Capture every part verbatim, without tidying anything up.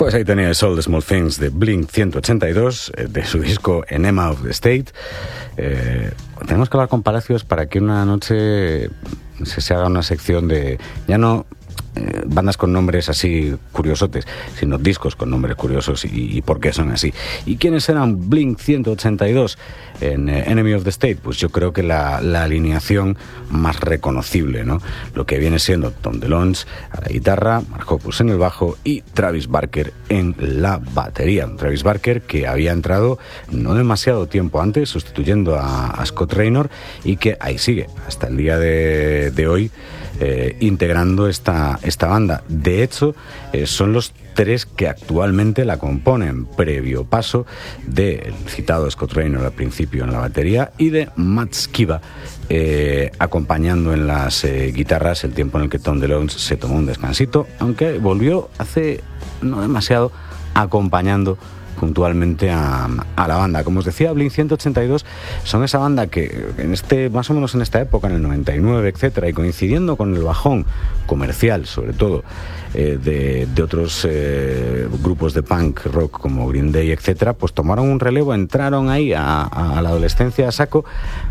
Pues ahí teníais All the Small Things de Blink ciento ochenta y dos, eh, de su disco Enema of the State. Eh, tenemos que hablar con Palacios para que una noche se, se haga una sección de, ya no eh, bandas con nombres así curiosotes, sino discos con nombres curiosos y, y por qué son así. ¿Y quiénes eran Blink ciento ochenta y dos en eh, Enemy of the State? Pues yo creo que la, la alineación más reconocible, ¿no? Lo que viene siendo Tom DeLonge a la guitarra, Mark Hoppus en el bajo y Travis Barker en la batería. Travis Barker, que había entrado no demasiado tiempo antes sustituyendo a, a Scott Raynor, y que ahí sigue hasta el día de, de hoy eh, integrando esta, esta banda. De hecho, eh, son los tres que actualmente la componen, previo paso del citado Scott Raynor al principio en la batería y de Matt Skiba eh, acompañando en las eh, guitarras, el tiempo en el que Tom DeLonge se tomó un descansito, aunque volvió hace no demasiado acompañando puntualmente a, a la banda. Como os decía, Blink ciento ochenta y dos son esa banda que en este, más o menos en esta época, en el noventa y nueve, etcétera, y coincidiendo con el bajón comercial, sobre todo eh, de, de otros eh, grupos de punk rock como Green Day, etcétera, pues tomaron un relevo, entraron ahí a, a la adolescencia a saco,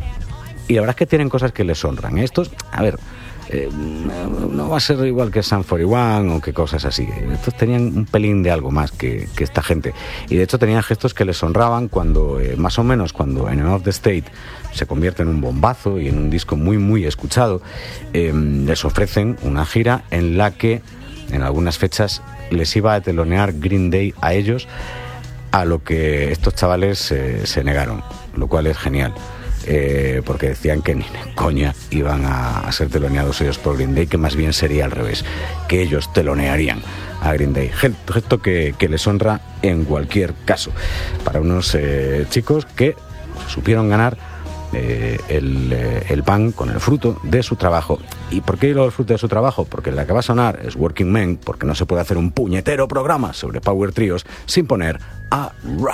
y la verdad es que tienen cosas que les honran. Estos, a ver, Eh, no va a ser igual que Sum cuarenta y uno o que cosas así. Estos tenían un pelín de algo más que, que esta gente, y de hecho tenían gestos que les honraban cuando, eh, más o menos cuando Enemy of the State se convierte en un bombazo y en un disco muy muy escuchado. Eh, les ofrecen una gira en la que en algunas fechas les iba a telonear Green Day a ellos, a lo que estos chavales eh, se negaron, lo cual es genial. Eh, porque decían que ni de coña iban a, a ser teloneados ellos por Green Day, que más bien sería al revés, que ellos telonearían a Green Day. Gesto que, que les honra en cualquier caso para unos eh, chicos que supieron ganar eh, el, eh, el pan con el fruto de su trabajo. ¿Y por qué el fruto de su trabajo? Porque la que va a sonar es Working Men, porque no se puede hacer un puñetero programa sobre Power Trios sin poner a Rush.